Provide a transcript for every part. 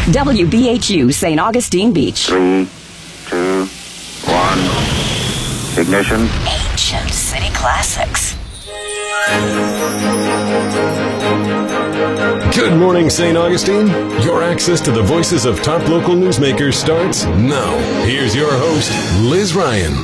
WBHU St. Augustine Beach. 3, 2, 1. Ignition. Ancient City Classics. Good morning, St. Augustine. Your access to the voices of top local newsmakers starts now. Here's your host, Liz Ryan.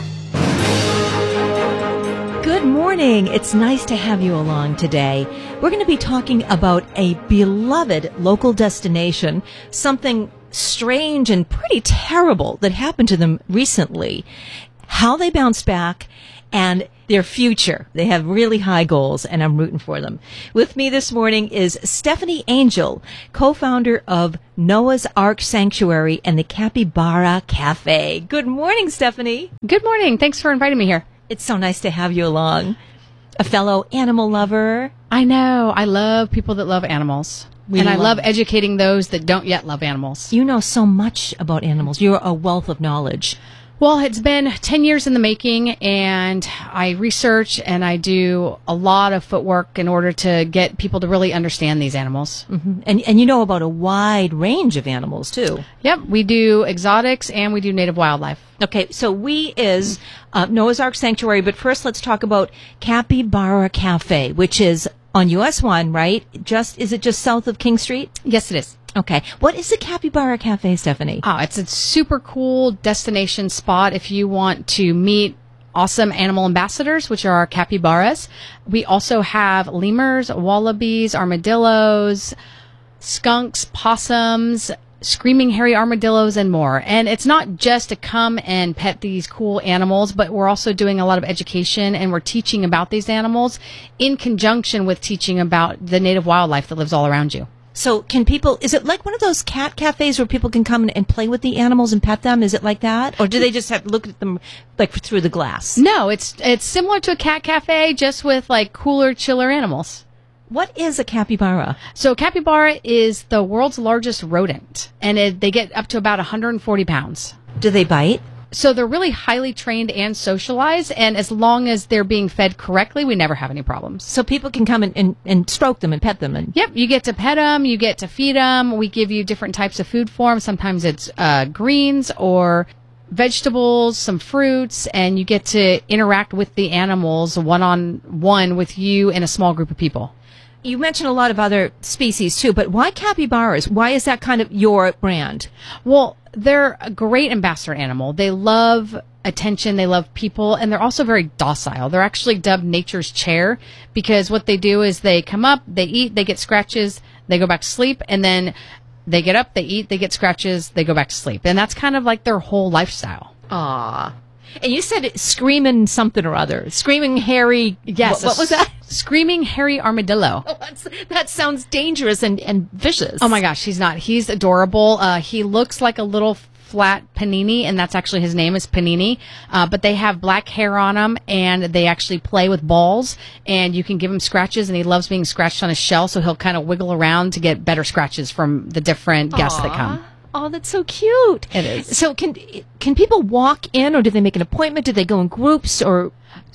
Good morning. It's nice to have you along today. We're going to be talking about a beloved local destination, something strange and pretty terrible that happened to them recently, how they bounced back, and their future. They have really high goals, and I'm rooting for them. With me this morning is Stephanie Angel, co-founder of Noah's Ark Sanctuary and the Capybara Cafe. Good morning, Stephanie. Good morning. Thanks for inviting me here. It's so nice to have you along. A fellow animal lover. I know. I love people that love animals. I love educating those that don't yet love animals. You know so much about animals. You're a wealth of knowledge. Well, it's been 10 years in the making, and I research and I do a lot of footwork in order to get people to really understand these animals. Mm-hmm. And you know about a wide range of animals, too. Yep. We do exotics and we do native wildlife. Okay, so we is Noah's Ark Sanctuary, but first let's talk about Capybara Cafe, which is on US 1, right? Is it just south of King Street? Yes, it is. Okay. What is the Capybara Cafe, Stephanie? Oh, it's a super cool destination spot if you want to meet awesome animal ambassadors, which are our capybaras. We also have lemurs, wallabies, armadillos, skunks, possums, screaming hairy armadillos, and more. And it's not just to come and pet these cool animals, but we're also doing a lot of education, and we're teaching about these animals in conjunction with teaching about the native wildlife that lives all around you. So is it like one of those cat cafes where people can come and play with the animals and pet them? Is it like that? Or do they just have to look at them like through the glass? No, it's similar to a cat cafe, just with like cooler, chiller animals. What is a capybara? So capybara is the world's largest rodent, and they get up to about 140 pounds. Do they bite? So they're really highly trained and socialized, and as long as they're being fed correctly, we never have any problems. So people can come and stroke them and pet them. Yep, you get to pet them, you get to feed them. We give you different types of food for them. Sometimes it's greens or vegetables, some fruits, and you get to interact with the animals one-on-one with you and a small group of people. You mentioned a lot of other species, too, but why capybaras? Why is that kind of your brand? Well, they're a great ambassador animal. They love attention, they love people, and they're also very docile. They're actually dubbed nature's chair because what they do is they come up, they eat, they get scratches, they go back to sleep, and then they get up, they eat, they get scratches, they go back to sleep. And that's kind of like their whole lifestyle. Aww. And you said screaming something or other. Screaming hairy... Yes. What was that? Screaming hairy armadillo. Oh, that sounds dangerous and vicious. Oh my gosh, he's not. He's adorable. He looks like a little flat panini, and that's actually his name is Panini. But they have black hair on him, and they actually play with balls, and you can give him scratches, and he loves being scratched on his shell, so he'll kind of wiggle around to get better scratches from the different guests that come. Oh, that's so cute. It is. So can people walk in, or do they make an appointment? Do they go in groups, or...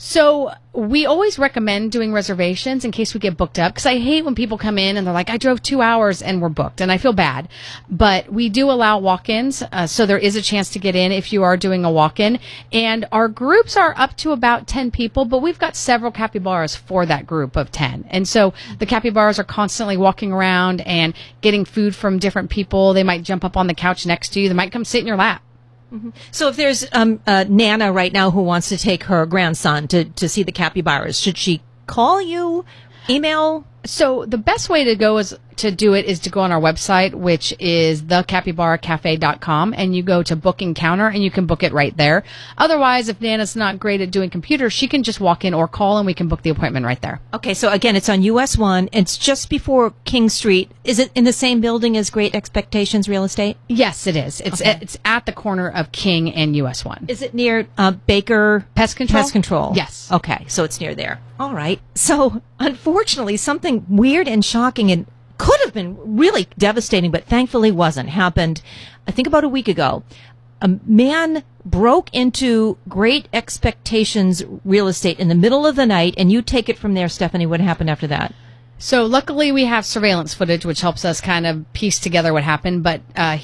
So we always recommend doing reservations in case we get booked up, because I hate when people come in and they're like, I drove 2 hours and we're booked, and I feel bad. But we do allow walk-ins, so there is a chance to get in if you are doing a walk-in. And our groups are up to about 10 people, but we've got several capybaras for that group of 10. And so the capybaras are constantly walking around and getting food from different people. They might jump up on the couch next to you. They might come sit in your lap. Mm-hmm. So if there's Nana right now who wants to take her grandson to see the capybaras, should she call you, email? So the best way to go is to do it is to go on our website, which is thecapybaracafe.com, and you go to booking counter and you can book it right there. Otherwise, if Nana's not great at doing computers, she can just walk in or call and we can book the appointment right there. Okay, so again, it's on US 1. It's just before King Street. Is it in the same building as Great Expectations Real Estate? Yes, it is. It's okay. It's at the corner of King and US 1. Is it near Baker Pest Control? Pest Control. Yes. Okay, so it's near there. All right. So unfortunately, something weird and shocking and could have been really devastating, but thankfully wasn't, happened, I think about a week ago. A man broke into Great Expectations Real Estate in the middle of the night, and you take it from there, Stephanie. What happened after that? So luckily we have surveillance footage, which helps us kind of piece together what happened. But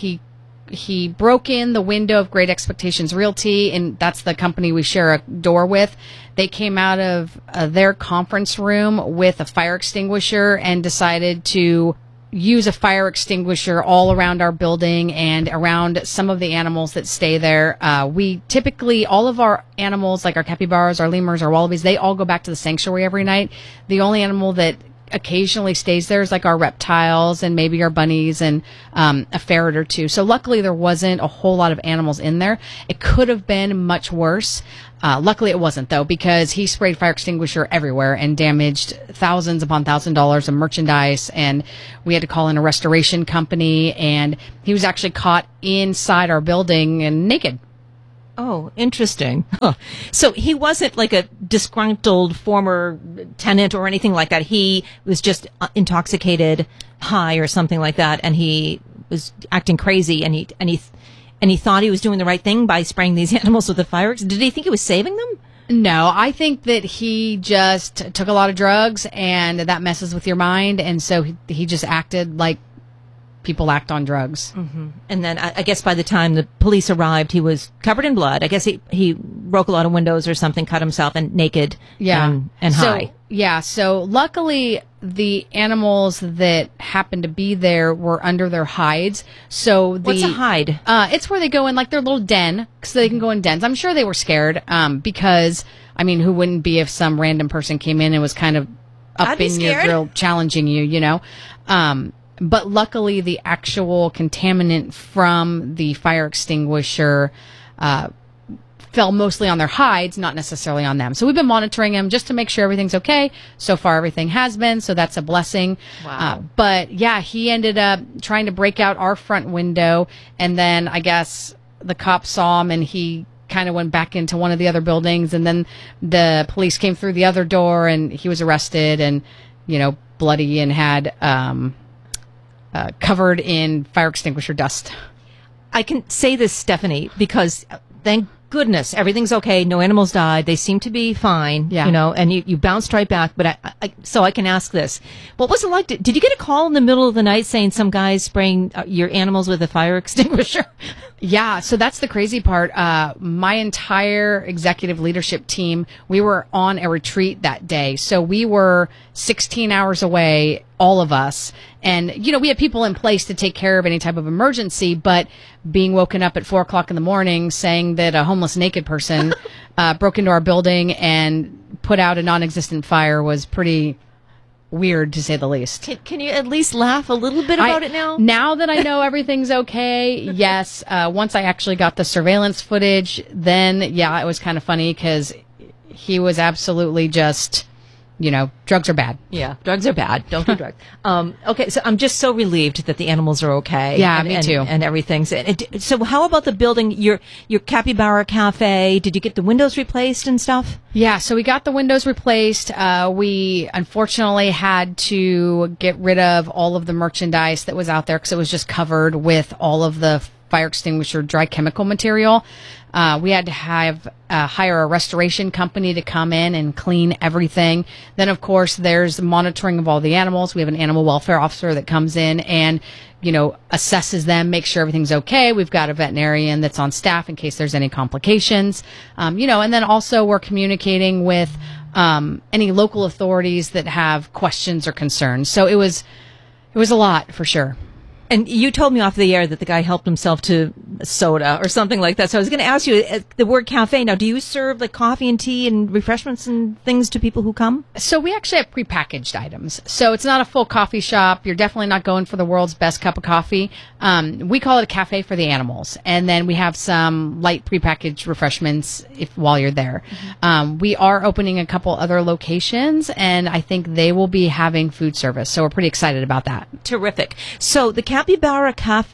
he broke in the window of Great Expectations Realty, and that's the company we share a door with. They came out of their conference room with a fire extinguisher and decided to use a fire extinguisher all around our building and around some of the animals that stay there. We typically, all of our animals, like our capybaras, our lemurs, our wallabies, they all go back to the sanctuary every night. The only animal that occasionally stays there is like our reptiles and maybe our bunnies and a ferret or two. So luckily there wasn't a whole lot of animals in there. It could have been much worse. Luckily it wasn't, though, because he sprayed fire extinguisher everywhere and damaged thousands upon $1,000s of merchandise, and we had to call in a restoration company, and he was actually caught inside our building and naked. Oh, interesting. Huh. So he wasn't like a disgruntled former tenant or anything like that. He was just intoxicated, high or something like that, and he was acting crazy, and he thought he was doing the right thing by spraying these animals with the fire. Did he think he was saving them? No, I think that he just took a lot of drugs, and that messes with your mind, and so he just acted like people act on drugs. Mm-hmm. And then I guess by the time the police arrived, he was covered in blood. I guess he broke a lot of windows or something, cut himself, and naked. Yeah. And high. Yeah. So luckily the animals that happened to be there were under their hides. So What's a hide? It's where they go in like their little den, so they can go in dens. I'm sure they were scared, because I mean, who wouldn't be if some random person came in and was kind of up in your grill, challenging you, you know? But luckily, the actual contaminant from the fire extinguisher fell mostly on their hides, not necessarily on them. So we've been monitoring them just to make sure everything's okay. So far, everything has been, so that's a blessing. Wow. But yeah, he ended up trying to break out our front window, and then I guess the cops saw him, and he kind of went back into one of the other buildings, and then the police came through the other door, and he was arrested and, you know, bloody and had covered in fire extinguisher dust. I can say this, Stephanie, because thank goodness everything's okay. No animals died. They seem to be fine. Yeah. You know, and you bounced right back. But so I can ask this: what was it like? Did you get a call in the middle of the night saying some guy's spraying your animals with a fire extinguisher? Yeah, so that's the crazy part. My entire executive leadership team, we were on a retreat that day. So we were 16 hours away, all of us. And, you know, we had people in place to take care of any type of emergency, but being woken up at 4:00 in the morning saying that a homeless naked person broke into our building and put out a non-existent fire was pretty weird, to say the least. Can you at least laugh a little bit about it now? Now that I know everything's okay, yes. Once I actually got the surveillance footage, then, yeah, it was kind of funny because he was absolutely just, you know, drugs are bad. Yeah, drugs are bad. Don't do drugs. Okay, so I'm just so relieved that the animals are okay. Yeah, me too. And everything's. So how about the building, your Capybara Cafe? Did you get the windows replaced and stuff? Yeah, so we got the windows replaced. We unfortunately had to get rid of all of the merchandise that was out there because it was just covered with all of the fire extinguisher dry chemical material. We had to hire a restoration company to come in and clean everything. Then, of course, there's monitoring of all the animals. We have an animal welfare officer that comes in and, you know, assesses them, makes sure everything's okay. We've got a veterinarian that's on staff in case there's any complications. You know, and then also we're communicating with any local authorities that have questions or concerns. So it was a lot for sure. And you told me off the air that the guy helped himself to soda or something like that. So I was going to ask you the word cafe. Now, do you serve like coffee and tea and refreshments and things to people who come? So we actually have prepackaged items. So it's not a full coffee shop. You're definitely not going for the world's best cup of coffee. We call it a cafe for the animals. And then we have some light prepackaged refreshments while you're there. Mm-hmm. We are opening a couple other locations, and I think they will be having food service. So we're pretty excited about that. Terrific. So the Capybara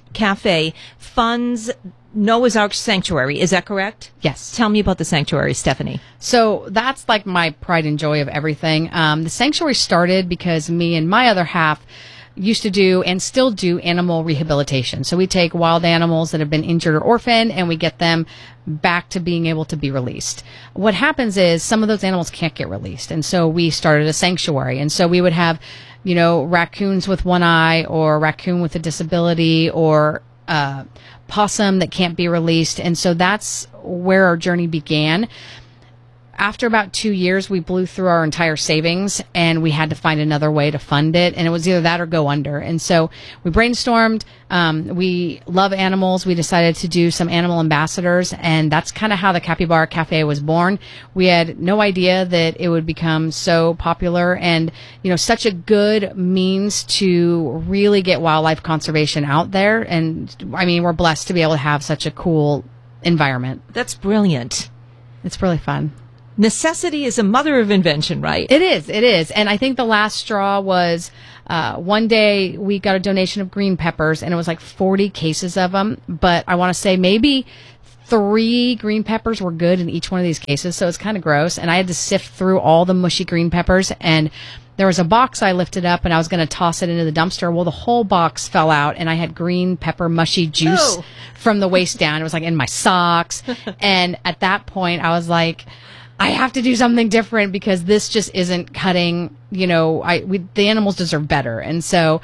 Cafe funds Noah's Ark Sanctuary. Is that correct? Yes. Tell me about the sanctuary, Stephanie. So that's like my pride and joy of everything. The sanctuary started because me and my other half used to do and still do animal rehabilitation. So we take wild animals that have been injured or orphaned and we get them back to being able to be released. What happens is some of those animals can't get released. And so we started a sanctuary. And so we would have raccoons with one eye, or raccoon with a disability, or possum that can't be released. And so that's where our journey began. After about 2 years, we blew through our entire savings, and we had to find another way to fund it. And it was either that or go under. And so we brainstormed. We love animals. We decided to do some animal ambassadors, and that's kind of how the Capybara Cafe was born. We had no idea that it would become so popular, and such a good means to really get wildlife conservation out there. And I mean, we're blessed to be able to have such a cool environment. That's brilliant. It's really fun. Necessity is a mother of invention, right? It is. And I think the last straw was one day we got a donation of green peppers, and it was like 40 cases of them. But I want to say maybe 3 green peppers were good in each one of these cases, so it's kind of gross. And I had to sift through all the mushy green peppers, and there was a box I lifted up, and I was going to toss it into the dumpster. Well, the whole box fell out, and I had green pepper mushy juice from the waist down. It was like in my socks. And at that point, I was like, I have to do something different, because this just isn't cutting. The animals deserve better. And so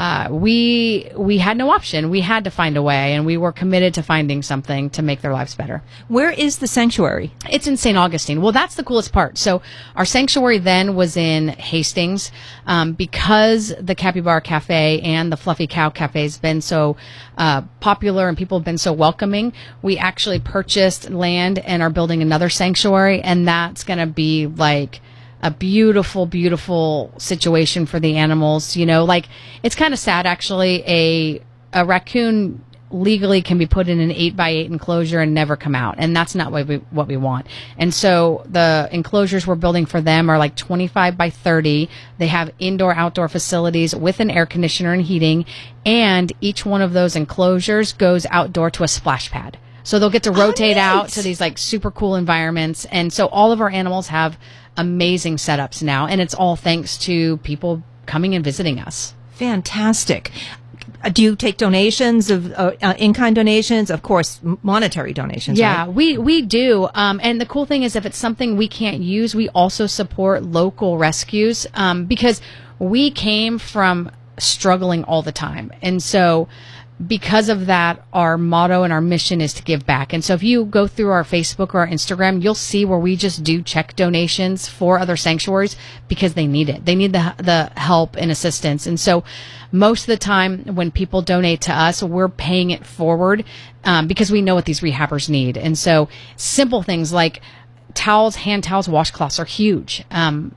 we had no option. We had to find a way, and we were committed to finding something to make their lives better. Where is the sanctuary? It's in St. Augustine. Well, that's the coolest part. So our sanctuary then was in Hastings, because the Capybara Cafe and the Fluffy Cow Cafe has been so popular and people have been so welcoming. We actually purchased land and are building another sanctuary, and that's going to be like a beautiful, beautiful situation for the animals. It's kind of sad, actually. A raccoon legally can be put in an 8x8 enclosure and never come out, and that's not what we want. And so the enclosures we're building for them are like 25 by 30. They have indoor outdoor facilities with an air conditioner and heating, and each one of those enclosures goes outdoor to a splash pad. So they'll get to rotate out to these like super cool environments. And so all of our animals have amazing setups now, and it's all thanks to people coming and visiting us. Fantastic. Do you take donations of in-kind donations? Of course, monetary donations. Yeah, right? we do. And the cool thing is, if it's something we can't use, we also support local rescues, because we came from struggling all the time. And so because of that, our motto and our mission is to give back. And so if you go through our Facebook or our Instagram, you'll see where we just do check donations for other sanctuaries, because they need it. They need the help and assistance. And so most of the time when people donate to us, we're paying it forward, because we know what these rehabbers need. And so simple things like towels, hand towels, washcloths are huge.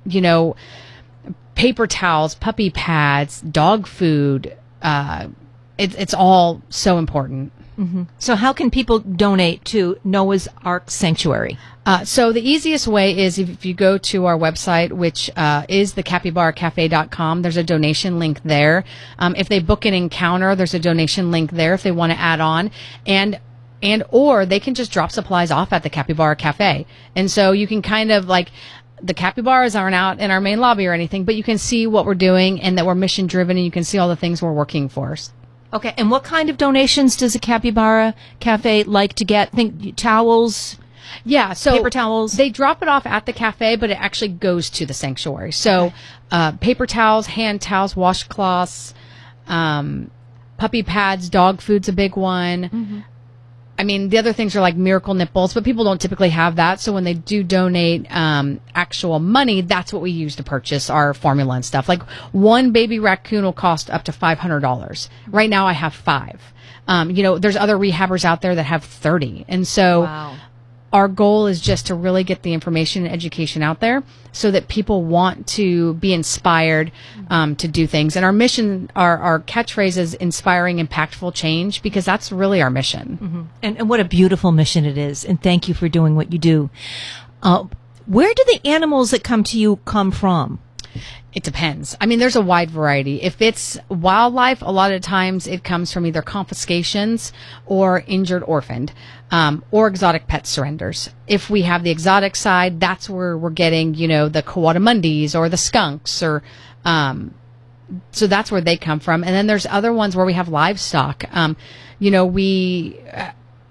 Paper towels, puppy pads, dog food, it's all so important. Mm-hmm. So how can people donate to Noah's Ark Sanctuary? So the easiest way is if you go to our website, which is thecapybaracafe.com. There's a donation link there. If they book an encounter, there's a donation link there if they want to add on. Or they can just drop supplies off at the Capybara Cafe. And so you can kind of like, the capybaras aren't out in our main lobby or anything, but you can see what we're doing and that we're mission driven, and you can see all the things we're working for. Okay, and what kind of donations does the Capybara Cafe like to get? Think towels? Yeah, so paper towels. They drop it off at the cafe, but it actually goes to the sanctuary. So paper towels, hand towels, washcloths, puppy pads, dog food's a big one. Mm-hmm. I mean, the other things are like Miracle Nipples, but people don't typically have that. So when they do donate actual money, that's what we use to purchase our formula and stuff. Like one baby raccoon will cost up to $500. Right now I have 5. There's other rehabbers out there that have 30. And so our goal is just to really get the information and education out there so that people want to be inspired to do things. And our mission, our catchphrase is inspiring impactful change, because that's really our mission. Mm-hmm. And what a beautiful mission it is. And thank you for doing what you do. Where do the animals that come to you come from? It depends. I mean, there's a wide variety. If it's wildlife, a lot of times it comes from either confiscations or injured orphaned, or exotic pet surrenders. If we have the exotic side, that's where we're getting, the coatimundis or the skunks, or so that's where they come from. And then there's other ones where we have livestock.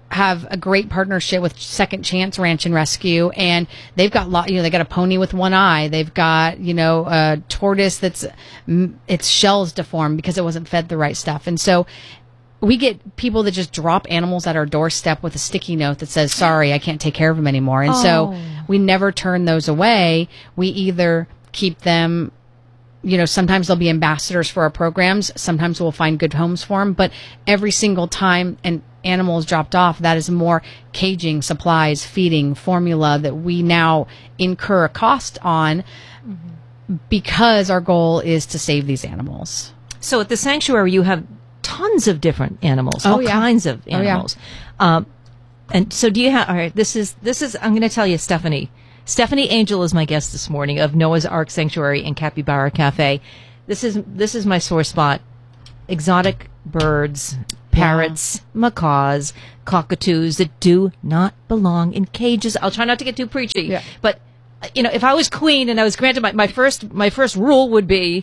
have a great partnership with Second Chance Ranch and Rescue, and they've got they got a pony with one eye. They've got, a tortoise that's its shell's deformed because it wasn't fed the right stuff. And so we get people that just drop animals at our doorstep with a sticky note that says, sorry, I can't take care of them anymore. And so we never turn those away. We either keep them, sometimes they'll be ambassadors for our programs. Sometimes we'll find good homes for them. But every single time an animal is dropped off, that is more caging, supplies, feeding, formula that we now incur a cost on because our goal is to save these animals. So at the sanctuary, you have tons of different animals, all kinds of animals. And so do you have, all right, this is, I'm going to tell you, Stephanie Angel is my guest this morning of Noah's Ark Sanctuary and Capybara Cafe. This is my sore spot. Exotic birds, parrots, macaws, cockatoos that do not belong in cages. I'll try not to get too preachy, but if I was queen and I was granted my first rule would be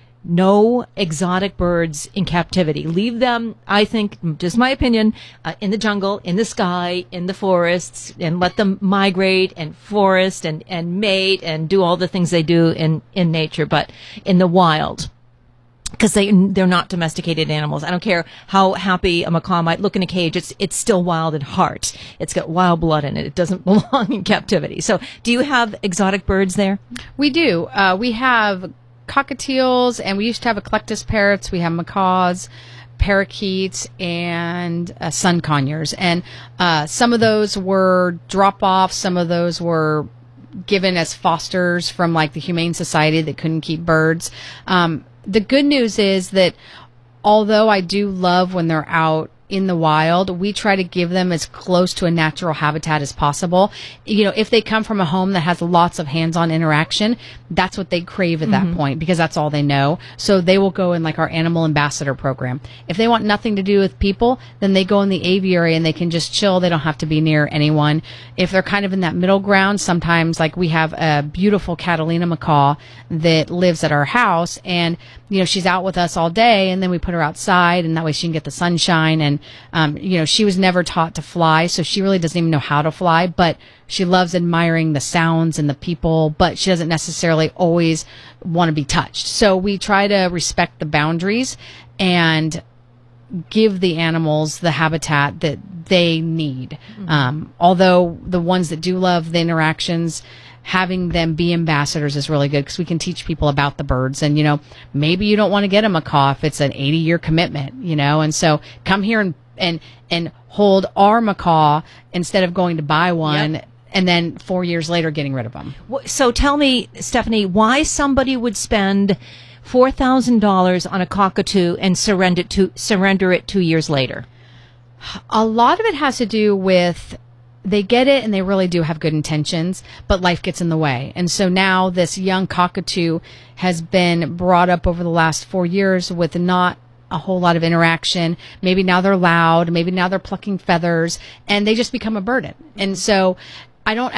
no exotic birds in captivity. Leave them, I think, just my opinion, in the jungle, in the sky, in the forests, and let them migrate and forest and mate and do all the things they do in nature, but in the wild. Because they're not domesticated animals. I don't care how happy a macaw might look in a cage. It's still wild at heart. It's got wild blood in it. It doesn't belong in captivity. So do you have exotic birds there? We do. We have cockatiels, and we used to have eclectus parrots. We have macaws, parakeets, and sun conures. And some of those were drop-offs. Some of those were given as fosters from like the Humane Society that couldn't keep birds. The good news is that although I do love when they're out in the wild, we try to give them as close to a natural habitat as possible. If they come from a home that has lots of hands-on interaction, that's what they crave at that point because that's all they know. So they will go in like our animal ambassador program. If they want nothing to do with people, then they go in the aviary and they can just chill. They don't have to be near anyone. If they're kind of in that middle ground, sometimes like we have a beautiful Catalina macaw that lives at our house, and she's out with us all day, and then we put her outside, and that way she can get the sunshine. And she was never taught to fly, so she really doesn't even know how to fly, but she loves admiring the sounds and the people, but she doesn't necessarily always want to be touched. So we try to respect the boundaries and give the animals the habitat that they need. Although the ones that do love the interactions, having them be ambassadors is really good because we can teach people about the birds. And, maybe you don't want to get a macaw if it's an 80-year commitment, and so come here and hold our macaw instead of going to buy one and then 4 years later getting rid of them. So tell me, Stephanie, why somebody would spend $4,000 on a cockatoo and surrender it 2 years later? A lot of it has to do with they get it and they really do have good intentions, but life gets in the way. And so now this young cockatoo has been brought up over the last 4 years with not a whole lot of interaction. Maybe now they're loud, maybe now they're plucking feathers, and they just become a burden. And so I don't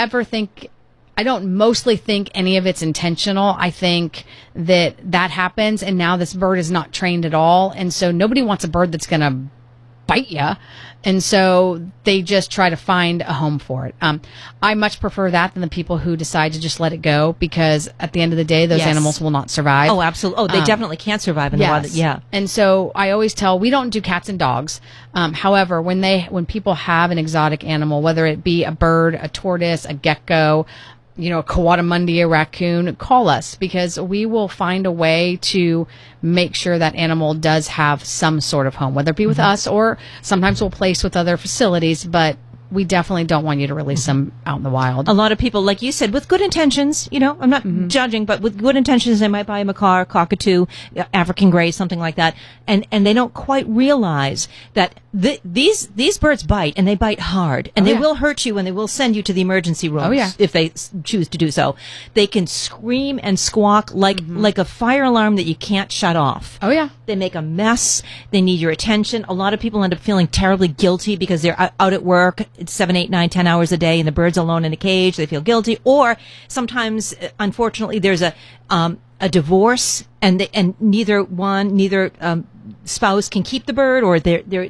mostly think any of it's intentional. I think that happens, and now this bird is not trained at all. And so nobody wants a bird that's going to bite you. And so they just try to find a home for it. I much prefer that than the people who decide to just let it go, because at the end of the day, those animals will not survive. Oh, absolutely. Oh, they definitely can't survive in the wild. Yeah. And so I always tell, we don't do cats and dogs. However, when people have an exotic animal, whether it be a bird, a tortoise, a gecko, a Coatimundi, a raccoon, call us, because we will find a way to make sure that animal does have some sort of home, whether it be with us or sometimes we'll place with other facilities, but we definitely don't want you to release them out in the wild. A lot of people, like you said, with good intentions, I'm not judging, but with good intentions, they might buy a macaw, cockatoo, African gray, something like that. And they don't quite realize that these birds bite, and they bite hard, and they will hurt you, and they will send you to the emergency room if they choose to do so. They can scream and squawk like a fire alarm that you can't shut off. Oh, yeah. They make a mess. They need your attention. A lot of people end up feeling terribly guilty because they're out at work. It's 7, 8, 9, 10 hours a day, and the bird's alone in a cage. They feel guilty. Or sometimes, unfortunately, there's a divorce and neither spouse can keep the bird, or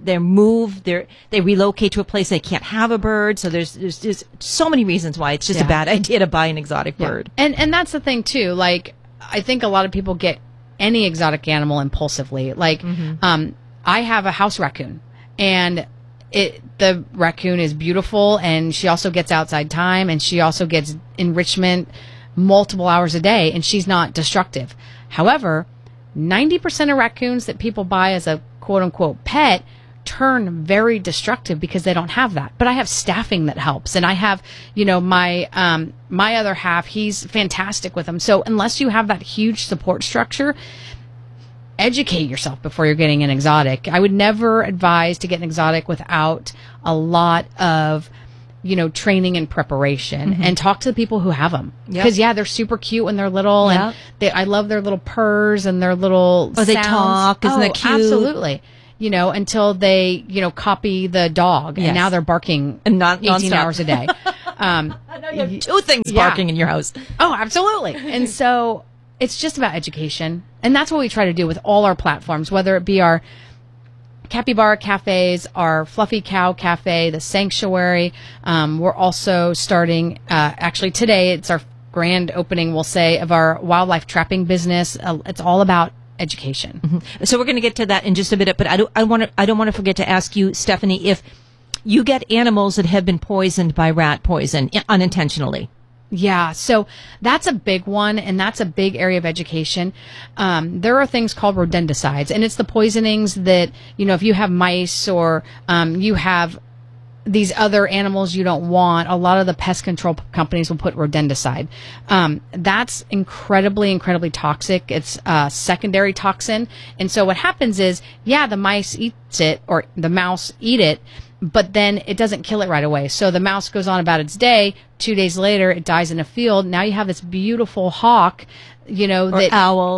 they relocate to a place they can't have a bird. So there's so many reasons why it's just a bad idea to buy an exotic bird. And that's the thing too. Like, I think a lot of people get any exotic animal impulsively. Like, I have a house raccoon, and the raccoon is beautiful, and she also gets outside time, and she also gets enrichment multiple hours a day, and she's not destructive. However, 90% of raccoons that people buy as a quote unquote pet turn very destructive because they don't have that. But I have staffing that helps, and I have, my other half, he's fantastic with them. So unless you have that huge support structure, educate yourself before you're getting an exotic. I would never advise to get an exotic without a lot of training and preparation, and talk to the people who have them. Because they're super cute when they're little, and I love their little purrs and their little sounds. They talk. Isn't that cute? Absolutely. Until they, copy the dog, and now they're barking and not 18 hours a day. I know you have two things barking in your house. Oh, absolutely. And so it's just about education, and that's what we try to do with all our platforms, whether it be our capybara cafes, our fluffy cow cafe, the sanctuary. We're also starting, actually today, it's our grand opening, we'll say, of our wildlife trapping business. It's all about education. So we're going to get to that in just a bit, but I don't want to forget to ask you, Stephanie, if you get animals that have been poisoned by rat poison unintentionally. Yeah, so that's a big one, and that's a big area of education. There are things called rodenticides, and it's the poisonings that, if you have mice or you have these other animals you don't want, a lot of the pest control companies will put rodenticide. That's incredibly, incredibly toxic. It's a secondary toxin. And so what happens is, the mice eats it, or the mouse eat it, but then it doesn't kill it right away. So the mouse goes on about its day. 2 days later, it dies in a field. Now you have this beautiful hawk, or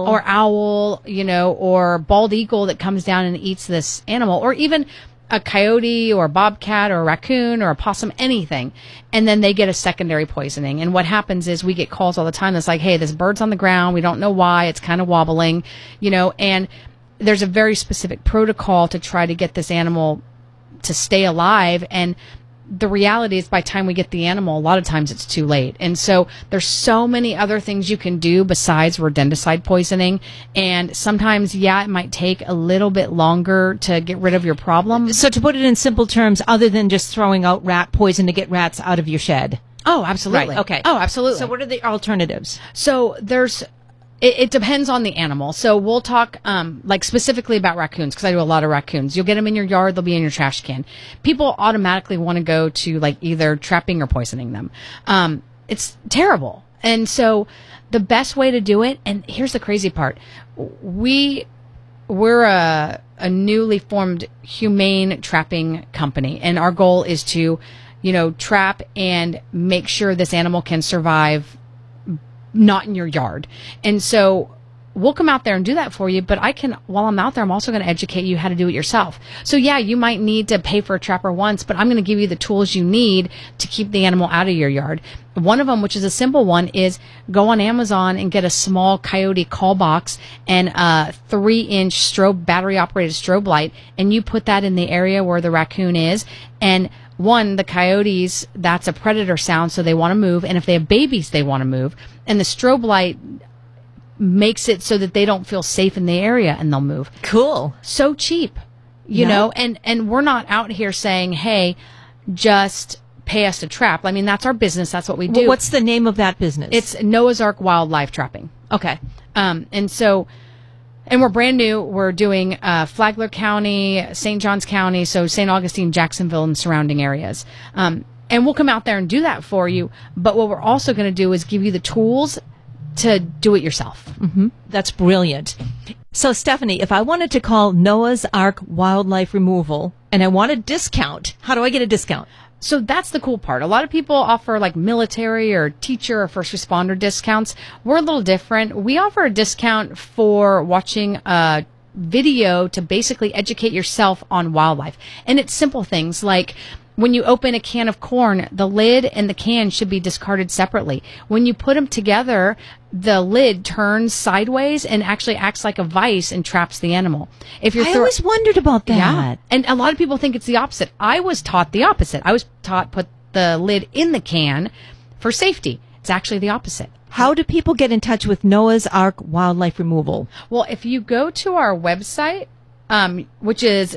owl, or bald eagle that comes down and eats this animal, or even a coyote or a bobcat or a raccoon or a possum, anything. And then they get a secondary poisoning. And what happens is we get calls all the time that's like, hey, this bird's on the ground. We don't know why. It's kind of wobbling, and there's a very specific protocol to try to get this animal to stay alive. And the reality is, by the time we get the animal, a lot of times it's too late. And so there's so many other things you can do besides rodenticide poisoning. And sometimes, it might take a little bit longer to get rid of your problem. So to put it in simple terms, other than just throwing out rat poison to get rats out of your shed. Oh, absolutely. Right. Okay. Oh, absolutely. So what are the alternatives? So it depends on the animal. So we'll talk specifically about raccoons, because I do a lot of raccoons. You'll get them in your yard, they'll be in your trash can. People automatically want to go to either trapping or poisoning them. It's terrible. And so the best way to do it, and here's the crazy part, we're a newly formed humane trapping company, and our goal is to, trap and make sure this animal can survive not in your yard. And so we'll come out there and do that for you, but while I'm out there, I'm also going to educate you how to do it yourself. So you might need to pay for a trapper once, but I'm going to give you the tools you need to keep the animal out of your yard. One of them, which is a simple one, is go on Amazon and get a small coyote call box and a 3-inch battery operated strobe light, and you put that in the area where the raccoon is. And the coyotes, that's a predator sound, so they want to move. And if they have babies, they want to move. And the strobe light makes it so that they don't feel safe in the area, and they'll move. Cool. So cheap, you know, and we're not out here saying, hey, just pay us to trap. I mean, that's our business. That's what we do. Well, what's the name of that business? It's Noah's Ark Wildlife Trapping. Okay. And we're brand new. We're doing Flagler County, St. Johns County, so St. Augustine, Jacksonville, and surrounding areas. And we'll come out there and do that for you. But what we're also going to do is give you the tools to do it yourself. Mm-hmm. That's brilliant. So, Stephanie, if I wanted to call Noah's Ark Wildlife Removal and I want a discount, how do I get a discount? So that's the cool part. A lot of people offer military or teacher or first responder discounts. We're a little different. We offer a discount for watching a video to basically educate yourself on wildlife. And it's simple things like, When you open a can of corn, the lid and the can should be discarded separately. When you put them together, the lid turns sideways and actually acts like a vice and traps the animal. If you're I always wondered about that. Yeah. And a lot of people think it's the opposite. I was taught the opposite. I was taught put the lid in the can for safety. It's actually the opposite. How do people get in touch with Noah's Ark Wildlife Removal? Well, if you go to our website, which is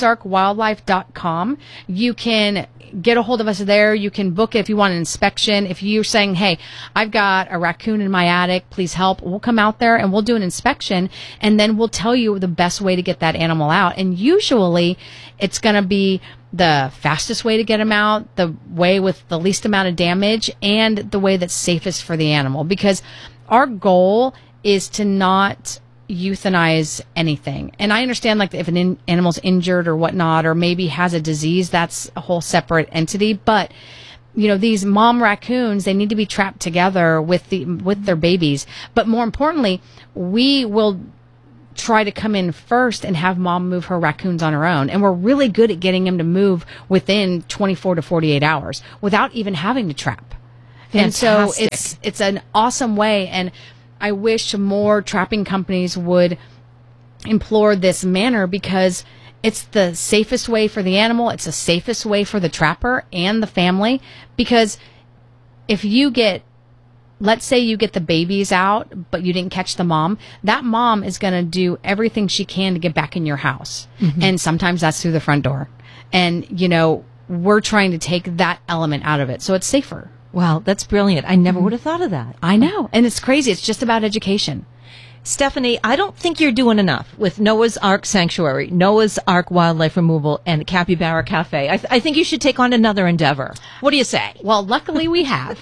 noahsarkwildlife.com, you can get a hold of us there. You can book it if you want an inspection. If you're saying, hey, I've got a raccoon in my attic, please help, we'll come out there and we'll do an inspection, and then we'll tell you the best way to get that animal out. And usually it's going to be the fastest way to get them out, the way with the least amount of damage, and the way that's safest for the animal. Because our goal is to not euthanize anything. And I understand, like, if an animal's injured or whatnot, or maybe has a disease, that's a whole separate entity. But, you know, these mom raccoons, they need to be trapped together with their babies. But more importantly, we will try to come in first and have mom move her raccoons on her own. And we're really good at getting them to move within 24 to 48 hours without even having to trap. Fantastic. And so it's an awesome way. And I wish more trapping companies would implore this manner, because it's the safest way for the animal. It's the safest way for the trapper and the family. Because if you let's say you get the babies out, but you didn't catch the mom, that mom is going to do everything she can to get back in your house. Mm-hmm. And sometimes that's through the front door. And, you know, we're trying to take that element out of it, so it's safer. Wow, that's brilliant. I never would have thought of that. I know. And it's crazy. It's just about education. Stephanie, I don't think you're doing enough with Noah's Ark Sanctuary, Noah's Ark Wildlife Removal, and Capybara Cafe. I think you should take on another endeavor. What do you say? Well, luckily we have.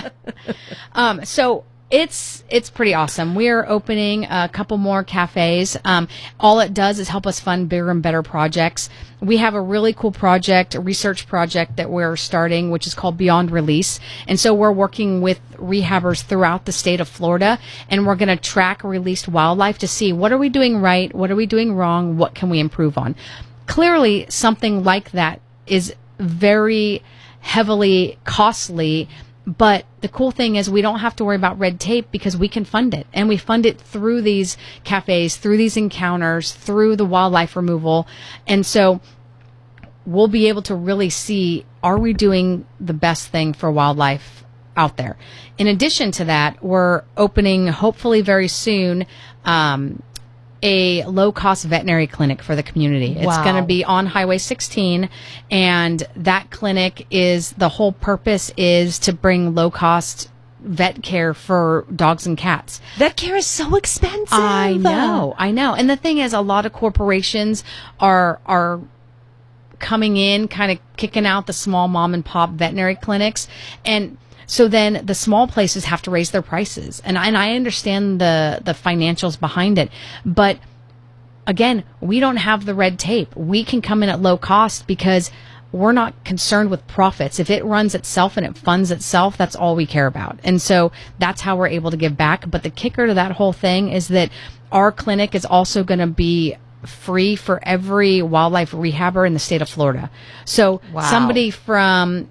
So it's pretty awesome. We're opening a couple more cafes. All it does is help us fund bigger and better projects. We have a really cool project, a research project that we're starting, which is called Beyond Release. And so we're working with rehabbers throughout the state of Florida, and we're going to track released wildlife to see what are we doing right, what are we doing wrong, what can we improve on. Clearly, something like that is very heavily costly. But the cool thing is we don't have to worry about red tape, because we can fund it. And we fund it through these cafes, through these encounters, through the wildlife removal. And so we'll be able to really see, are we doing the best thing for wildlife out there? In addition to that, we're opening, hopefully very soon, a low-cost veterinary clinic for the community. It's going to be on Highway 16, and that clinic the whole purpose is to bring low-cost vet care for dogs and cats. Vet care is so expensive. I know. And the thing is, a lot of corporations are coming in, kind of kicking out the small mom-and-pop veterinary clinics, and so then the small places have to raise their prices. And I understand the financials behind it. But again, we don't have the red tape. We can come in at low cost because we're not concerned with profits. If it runs itself and it funds itself, that's all we care about. And so that's how we're able to give back. But the kicker to that whole thing is that our clinic is also going to be free for every wildlife rehabber in the state of Florida. So somebody from,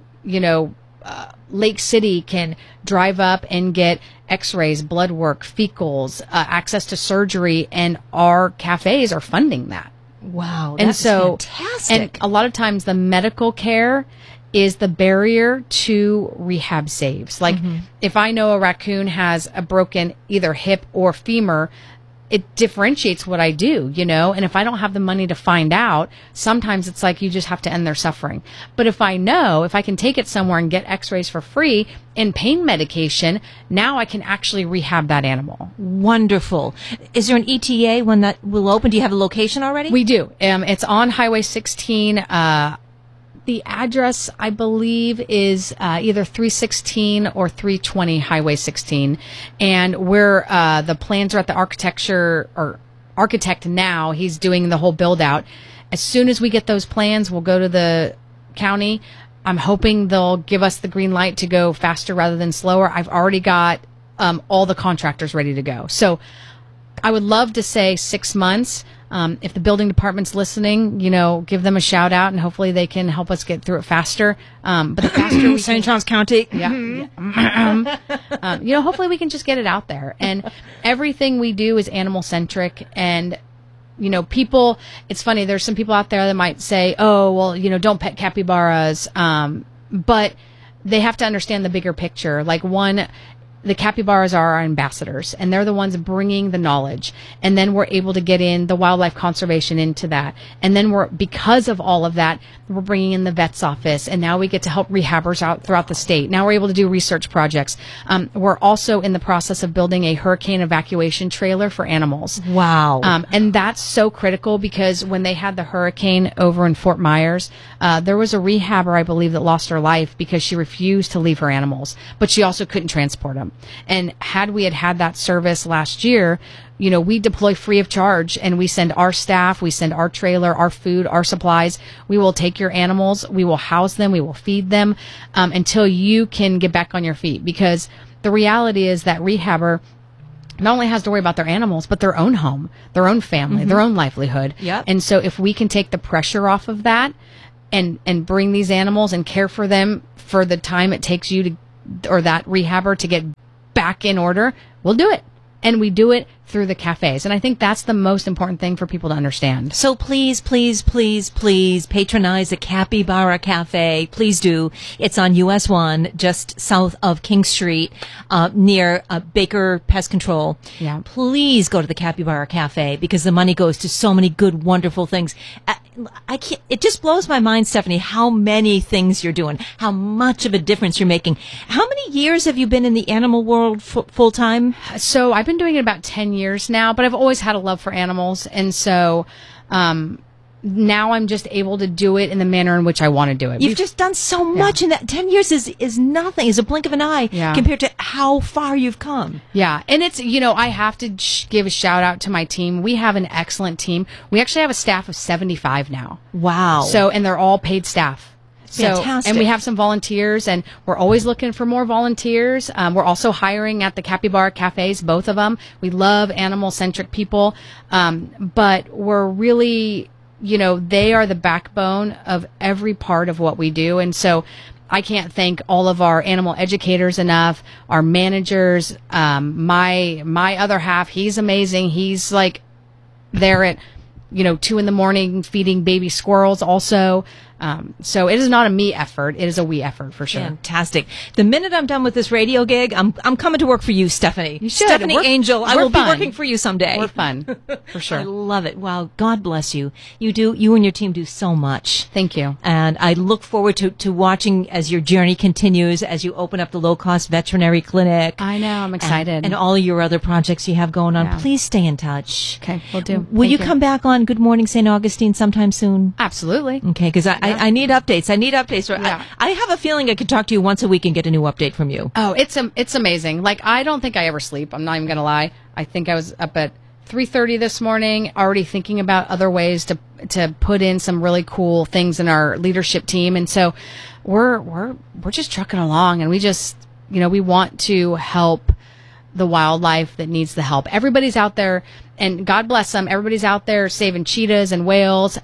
Lake City can drive up and get x-rays, blood work, fecals, access to surgery, and our cafes are funding that. Wow, that's fantastic. And a lot of times the medical care is the barrier to rehab saves. Like, if I know a raccoon has a broken either hip or femur, it differentiates what I do, and if I don't have the money to find out, sometimes it's like you just have to end their suffering. But if I can take it somewhere and get x-rays for free and pain medication, now I can actually rehab that animal. Wonderful. Is there an ETA when that will open? Do you have a location already? We do. It's on Highway 16. The address, I believe, is either 316 or 320 Highway 16. And the plans are at the architect now. He's doing the whole build out. As soon as we get those plans, we'll go to the county. I'm hoping they'll give us the green light to go faster rather than slower. I've already got all the contractors ready to go. So I would love to say 6 months, If the building department's listening, give them a shout out, and hopefully they can help us get through it faster. But the faster we St. Johns County. hopefully we can just get it out there. And everything we do is animal centric. And people, it's funny, there's some people out there that might say, oh, well, don't pet capybaras. But they have to understand the bigger picture. Like, the capybaras are our ambassadors, and they're the ones bringing the knowledge. And then we're able to get in the wildlife conservation into that. And then because of all of that, we're bringing in the vet's office, and now we get to help rehabbers out throughout the state. Now we're able to do research projects. We're also in the process of building a hurricane evacuation trailer for animals. Wow. And that's so critical, because when they had the hurricane over in Fort Myers, there was a rehabber, I believe, that lost her life because she refused to leave her animals, but she also couldn't transport them. And had we had that service last year, we deploy free of charge, and we send our staff, we send our trailer, our food, our supplies. We will take your animals, we will house them, we will feed them until you can get back on your feet. Because the reality is that rehabber not only has to worry about their animals, but their own home, their own family, their own livelihood. Yep. And so if we can take the pressure off of that and bring these animals and care for them for the time it takes you or that rehabber to get back in order, we'll do it. And we do it through the cafes. And I think that's the most important thing for people to understand. So please, please, please, please patronize the Capybara Cafe. Please do. It's on US 1, just south of King Street, near Baker Pest Control. Yeah. Please go to the Capybara Cafe, because the money goes to so many good, wonderful things. It just blows my mind, Stephanie, how many things you're doing, how much of a difference you're making. How many years have you been in the animal world full time? So I've been doing it about 10 years now, but I've always had a love for animals. And so now I'm just able to do it in the manner in which I want to do it. You've just done so much in that. 10 years is nothing, is a blink of an eye compared to how far you've come. Yeah. And it's, I have to give a shout out to my team. We have an excellent team. We actually have a staff of 75 now. Wow. So, and they're all paid staff. Fantastic. And we have some volunteers, and we're always looking for more volunteers. We're also hiring at the Capybara Cafes, both of them. We love animal-centric people, but we're really, they are the backbone of every part of what we do. And so I can't thank all of our animal educators enough, our managers, my other half. He's amazing. He's like there at 2 a.m. feeding baby squirrels also. So it is not a me effort. It is a we effort for sure. Fantastic. The minute I'm done with this radio gig, I'm coming to work for you, Stephanie. You should. Stephanie Angel. I will fun. be working for you someday. We're fun. For sure. I love it. Wow. God bless you. You and your team do so much. Thank you. And I look forward to watching as your journey continues, as you open up the low-cost veterinary clinic. I know. I'm excited. And all your other projects you have going on. Yeah. Please stay in touch. Okay. We'll do. Will you come back on Good Morning St. Augustine sometime soon? Absolutely. Okay, because I need updates. I need updates. Yeah. I have a feeling I could talk to you once a week and get a new update from you. Oh, it's amazing. Like, I don't think I ever sleep. I'm not even going to lie. I think I was up at 3:30 this morning, already thinking about other ways to put in some really cool things in our leadership team. And so we're just trucking along, and we just, we want to help the wildlife that needs the help. Everybody's out there, and God bless them. Everybody's out there saving cheetahs and whales.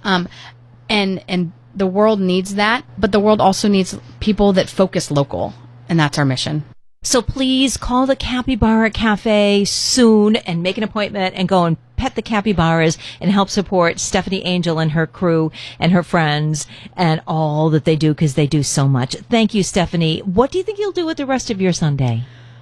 And the world needs that, but the world also needs people that focus local, and that's our mission. So please call the Capybara Cafe soon and make an appointment and go and pet the capybaras and help support Stephanie Angel and her crew and her friends and all that they do, because they do so much. Thank you, Stephanie. What do you think you'll do with the rest of your Sunday?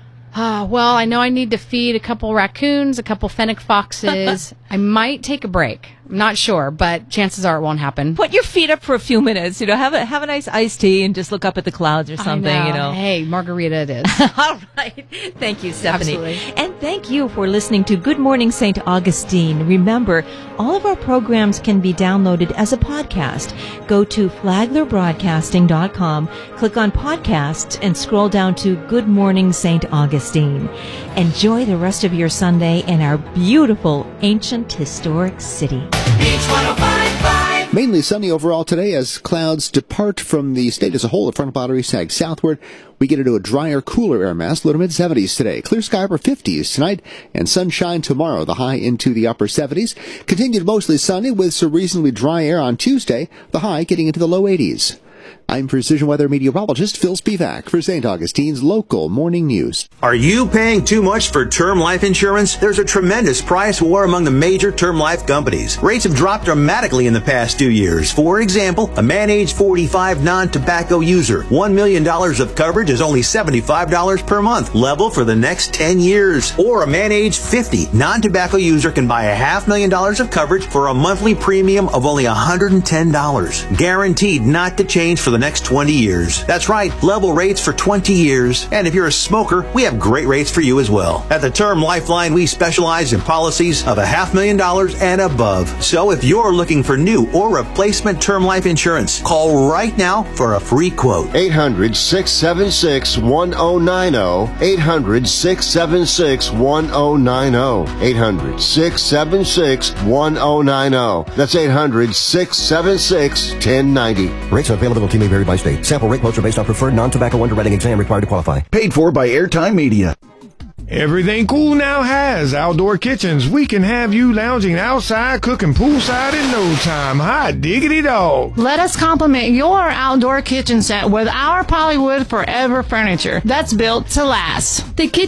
Well, I know I need to feed a couple raccoons, a couple fennec foxes. I might take a break. I'm not sure, but chances are it won't happen. Put your feet up for a few minutes. Have a nice iced tea and just look up at the clouds or something. Hey, margarita it is. All right. Thank you, Stephanie. Absolutely. And thank you for listening to Good Morning St. Augustine. Remember, all of our programs can be downloaded as a podcast. Go to flaglerbroadcasting.com, click on podcasts, and scroll down to Good Morning St. Augustine. Enjoy the rest of your Sunday in our beautiful, ancient, historic city. Beach 105.5. Mainly sunny overall today as clouds depart from the state as a whole. The frontal boundary sags southward. We get into a drier, cooler air mass, low to mid-70s today. Clear sky upper 50s tonight, and sunshine tomorrow, the high into the upper 70s. Continued mostly sunny with some reasonably dry air on Tuesday, the high getting into the low 80s. I'm Precision Weather Meteorologist Phil Spivak for St. Augustine's Local Morning News. Are you paying too much for term life insurance? There's a tremendous price war among the major term life companies. Rates have dropped dramatically in the past 2 years. For example, a man age 45 non-tobacco user, $1 million of coverage is only $75 per month, level for the next 10 years. Or a man age 50 non-tobacco user can buy $500,000 of coverage for a monthly premium of only $110, guaranteed not to change for the next 20 years. That's right, level rates for 20 years. And if you're a smoker, we have great rates for you as well. At the Term Lifeline, we specialize in policies of $500,000 and above. So if you're looking for new or replacement term life insurance, call right now for a free quote. 800-676-1090. 800-676-1090. 800-676-1090. That's 800-676-1090. Rates and availability may vary by state. Sample rate quotes are based on preferred non-tobacco underwriting exam required to qualify. Paid for by Airtime Media. Everything Cool now has outdoor kitchens. We can have you lounging outside, cooking poolside in no time. Hot diggity dog. Let us complement your outdoor kitchen set with our Polywood Forever furniture that's built to last. The kitchen